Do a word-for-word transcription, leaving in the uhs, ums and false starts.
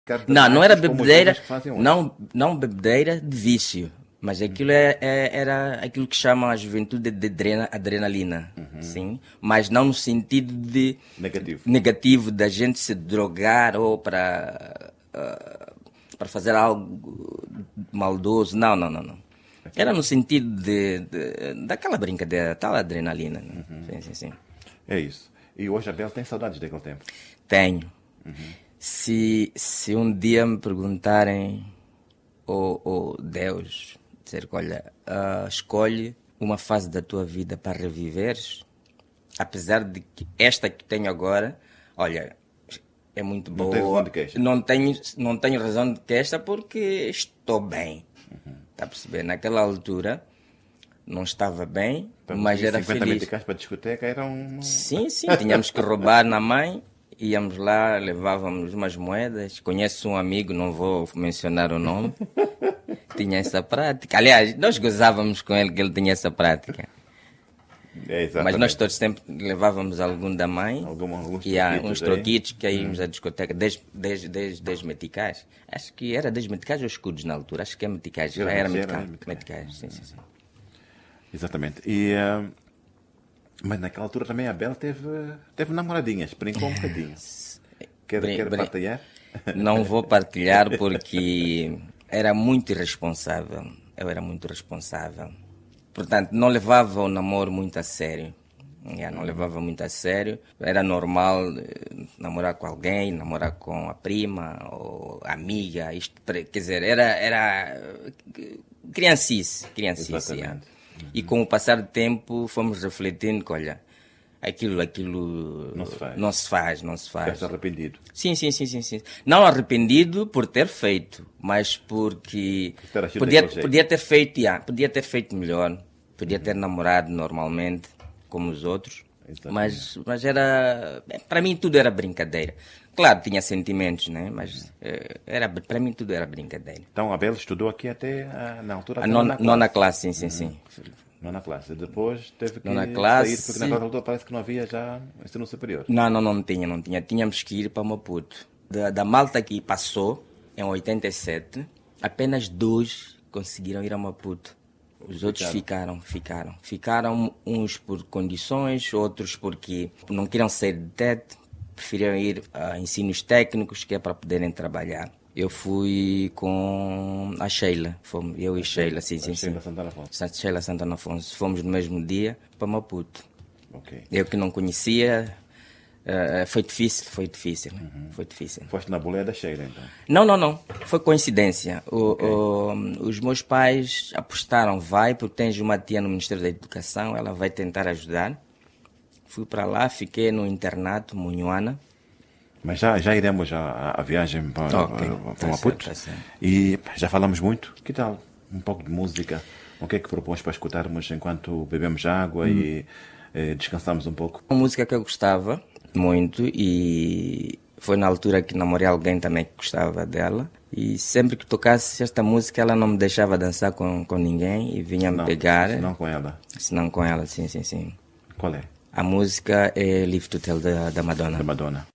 Não, não era como os bebedeira, jovens que fazem hoje. não, não bebedeira de vício, mas aquilo é, é- era aquilo que chamam a juventude de adrena- adrenalina, sim, mas não no sentido de Negativo. negativo da gente se drogar ou para ah, para fazer algo maldoso, não, não, não, não. Era no sentido de, de- daquela brincadeira, tal adrenalina, né? Sim, sim, sim. É isso. E hoje a Bel tem saudades daquele tempo. Tenho. Se, se um dia me perguntarem, ou oh, Deus, dizer que, olha, ah, escolhe uma fase da tua vida para reviveres, apesar de que esta que tenho agora, olha, é muito Não boa. tens razão de queixa. Não tenho, não tenho razão de queixa porque estou bem. Está a perceber? Naquela altura não estava bem, Para mas conseguir era cinquenta feliz. meticais para a discoteca era um... Sim, sim, tínhamos que roubar na mãe, íamos lá, levávamos umas moedas. Conheço um amigo, não vou mencionar o nome, tinha essa prática. Aliás, nós gozávamos com ele que ele tinha essa prática. É, Mas exatamente. nós todos sempre levávamos algum da mãe, Algum- alguns e há troquitos uns aí. troquitos que íamos à discoteca, dez, dez, dez, dez meticais. Acho que era dez meticais ou escudos na altura, acho que é meticais, já Geralmente era era metical, meticais. meticais, sim, sim, sim. Exatamente. E, ah, mas naquela altura também a Bel teve, teve namoradinhas, brincou um bocadinho. Quer, Brin- quer brin- partilhar? Não vou partilhar porque era muito irresponsável. Eu era muito responsável. Portanto, não levava o namoro muito a sério. Yeah, não levava muito a sério. Era normal eh, namorar com alguém, namorar com a prima ou amiga. Isto, pre- quer dizer, era, era eh, criancice. criancice Exatamente. yeah. E com o passar do tempo fomos refletindo que, olha, aquilo, aquilo Não se faz. não se faz, não se faz. Ficaste arrependido. Sim, sim, sim, sim, sim. Não arrependido por ter feito, mas porque Ter agido podia, daquele jeito. podia ter feito, yeah, podia ter feito melhor, podia ter namorado normalmente, como os outros, Exatamente. mas, mas era, para mim tudo era brincadeira. Claro, tinha sentimentos, né? Mas eh, era, para mim tudo era brincadeira. Então a Bel estudou aqui até, ah, na altura, A até nona, nona nona classe. classe, sim, sim, sim. Nona classe. Depois teve que Nona classe, sair, porque naquela altura parece que não havia já ensino superior. Não, não, não tinha, não tinha. Tínhamos que ir para Maputo. Da, da malta que passou, em oitenta e sete, apenas dois conseguiram ir a Maputo. Os outros ficaram, ficaram. Ficaram uns por condições, outros porque não queriam sair de Tete, preferiram ir a ensinos técnicos, que é para poderem trabalhar. Eu fui com a Sheila, fomos, eu e Sheila, sim, sim, sim. Sheila Santana Afonso. Sa- Sheila Santana Afonso. Fomos no mesmo dia para Maputo. Ok. Eu que não conhecia, eh, foi difícil, foi difícil, foi difícil. Foste na boleia da Sheila, então. Não, não, não, foi coincidência. O- o- os meus pais apostaram, vai, porque tens uma tia no Ministério da Educação, ela vai tentar ajudar. Fui para lá, fiquei no internato, Munhuana. Mas já, já iremos à, à viagem para, Ok, para, para tá Maputo. certo, tá certo. E pá, já falamos muito. Que tal um pouco de música? O que é que propões para escutarmos enquanto bebemos água e eh, descansamos um pouco? Uma música que eu gostava muito e foi na altura que namorei alguém também que gostava dela. E sempre que tocasse esta música ela não me deixava dançar com, com ninguém e vinha me Não, pegar. se não com ela. Se não com ela, sim, sim, sim. Qual é? A música é Live to Tell da, da Madonna. Da Madonna.